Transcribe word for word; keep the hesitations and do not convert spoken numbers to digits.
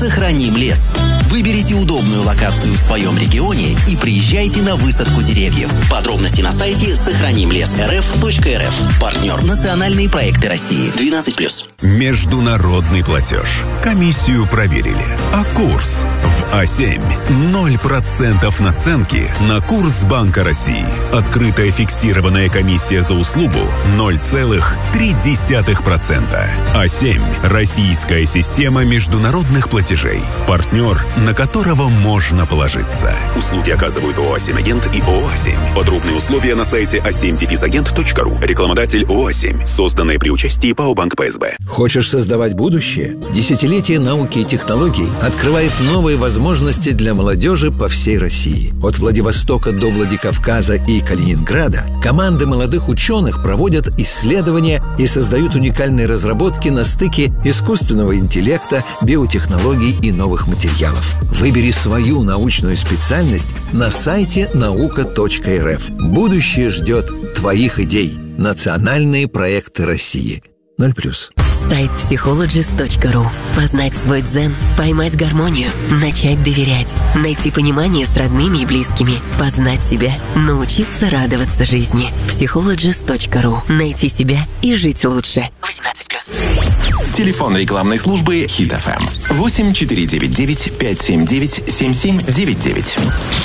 «Сохраним лес». Выберите удобную локацию в своем регионе и приезжайте на высадку деревьев. Подробности на сайте сохраним лес эр эф точка эр эф. Партнер национальные проекты России. двенадцать плюс. Международный платеж. Комиссию проверили. А курс в А семь. ноль процентов наценки на курс Банка России. Открытая фиксированная комиссия за услугу ноль целых три десятых процента. А семь. Российская система международных платежей. Партнер, на которого можно положиться. Услуги оказывают ООО «А семь Агент» и ООО «А семь». Подробные условия на сайте а семь агент точка ру. Рекламодатель ООО «А семь». Созданное при участии ПАО «Банк Пэ Эс Бэ». Хочешь создавать будущее? Десятилетие науки и технологий открывает новые возможности для молодежи по всей России. От Владивостока до Владикавказа и Калининграда команды молодых ученых проводят исследования и создают уникальные разработки на стыке искусственного интеллекта, биотехнологий и новых материалов. Выбери свою научную специальность на сайте наука точка эр эф. Будущее ждет твоих идей. Национальные проекты России. ноль плюс. Сайт психологист точка ру. Познать свой дзен, поймать гармонию, начать доверять, найти понимание с родными и близкими, познать себя, научиться радоваться жизни. психологист точка ру. Найти себя и жить лучше. восемнадцать плюс. Телефон рекламной службы Хит эф эм восемь четыре девять девять пять семь девять семь семь девять девять.